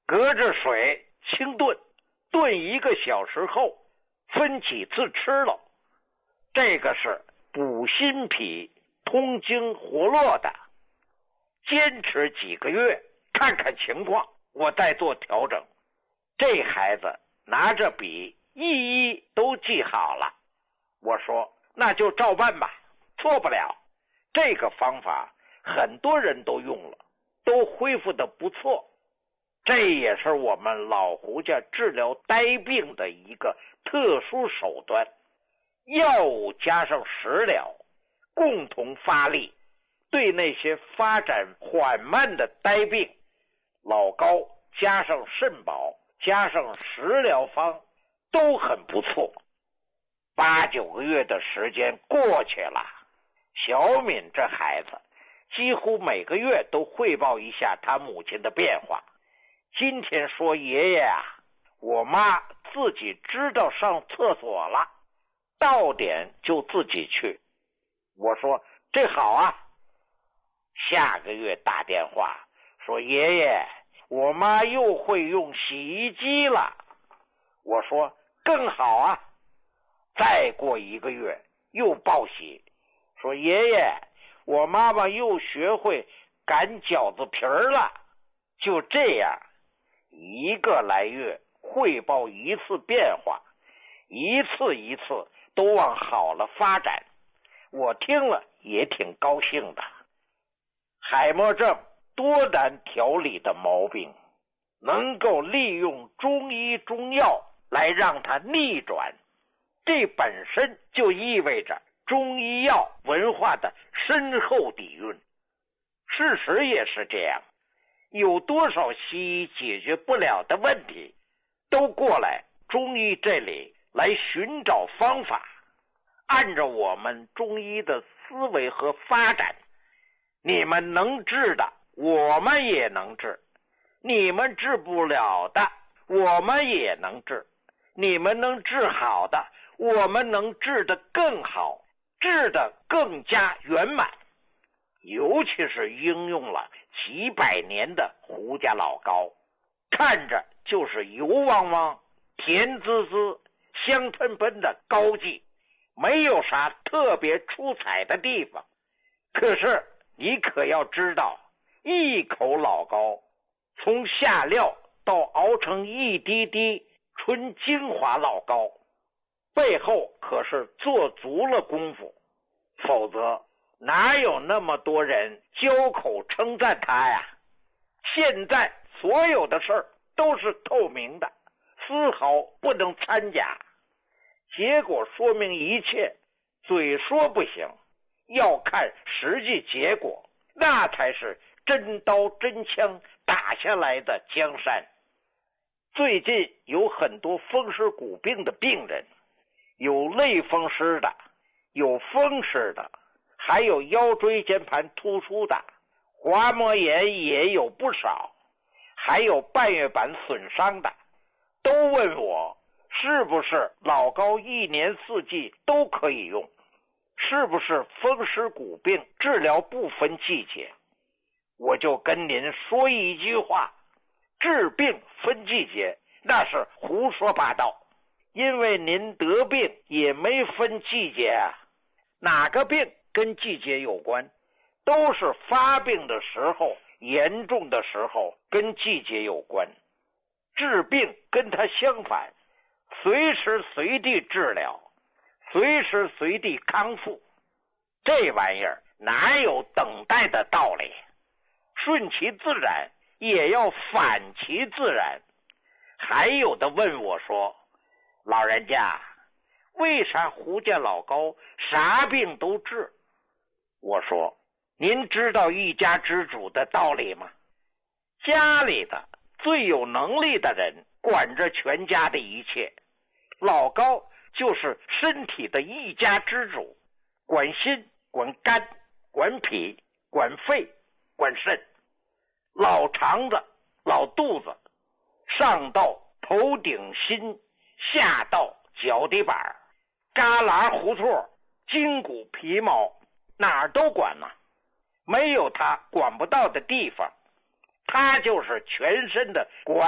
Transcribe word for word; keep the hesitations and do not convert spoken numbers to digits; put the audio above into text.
隔着水清炖，炖一个小时后分几次吃了。这个是补心脾、通经活络的，坚持几个月看看情况，我再做调整。这孩子拿着笔一一都记好了。我说那就照办吧，错不了。这个方法很多人都用了，都恢复得不错。这也是我们老胡家治疗呆病的一个特殊手段，药物加上食疗共同发力，对那些发展缓慢的呆病，老高加上肾宝加上食疗方都很不错。八九个月的时间过去了，小敏这孩子几乎每个月都汇报一下他母亲的变化。今天说爷爷啊，我妈自己知道上厕所了，到点就自己去。我说这好啊。下个月打电话说爷爷，我妈又会用洗衣机了。我说更好啊。再过一个月又报喜，说爷爷，我妈妈又学会擀饺子皮儿了。就这样一个来月汇报一次变化，一次一次都往好了发展，我听了也挺高兴的。海默症多难调理的毛病，能够利用中医中药来让它逆转，这本身就意味着中医药文化的深厚底蕴。事实也是这样，有多少西医解决不了的问题，都过来中医这里来寻找方法。按照我们中医的思维和发展，你们能治的我们也能治，你们治不了的我们也能治，你们能治好的我们能治得更好，治得更加圆满。尤其是应用了几百年的胡家老高，看着就是油汪汪、甜滋滋、香喷喷的膏剂，没有啥特别出彩的地方。可是你可要知道，一口老膏从下料到熬成一滴滴纯精华老膏，背后可是做足了功夫，否则哪有那么多人交口称赞他呀？现在所有的事儿都是透明的，丝毫不能掺假。结果说明一切，嘴说不行，要看实际结果，那才是真刀真枪打下来的江山。最近有很多风湿骨病的病人，有类风湿的，有风湿的，还有腰椎间盘突出的，滑膜炎也有不少，还有半月板损伤的，都问我是不是老高一年四季都可以用，是不是风湿骨病治疗不分季节。我就跟您说一句话，治病分季节那是胡说八道，因为您得病也没分季节啊。哪个病跟季节有关？都是发病的时候、严重的时候跟季节有关。治病跟它相反，随时随地治疗，随时随地康复。这玩意儿哪有等待的道理？顺其自然也要反其自然。还有的问我说，老人家，为啥胡家老高啥病都治？我说，您知道一家之主的道理吗？家里的最有能力的人管着全家的一切，老高就是身体的一家之主，管心、管肝、管脾、管肺、管肾，老肠子、老肚子，上到头顶心，下到脚底板，旮旯胡同、筋骨皮毛，哪儿都管呢、啊，没有他管不到的地方。他就是全身的管